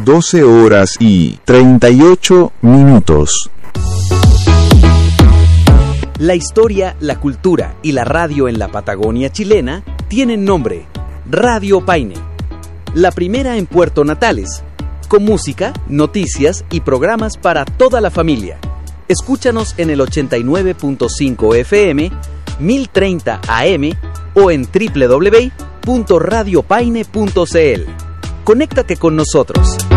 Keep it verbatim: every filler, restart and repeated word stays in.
doce horas y treinta y ocho minutos. La historia, la cultura y la radio en la Patagonia chilena tienen nombre: Radio Paine. La primera en Puerto Natales, con música, noticias y programas para toda la familia. Escúchanos en el ochenta y nueve punto cinco F M, mil treinta A M o en doble u doble u doble u punto radio paine punto c l. Conéctate con nosotros.